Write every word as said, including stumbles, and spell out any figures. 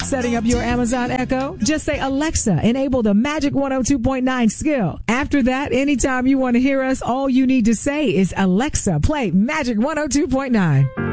Setting up your Amazon Echo? Just say, Alexa, enable the Magic one oh two point nine skill. After that, anytime you want to hear us, all you need to say is, Alexa, play Magic one oh two point nine.